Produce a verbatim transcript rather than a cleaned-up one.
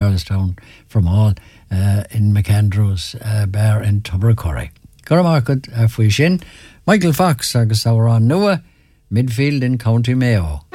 Doylestown from all uh, in McAndrews uh, Bar in Tubbercurry. Garamarcud uh, Fuishin, Michael Fox agus Sauron Noah, midfield in County Mayo.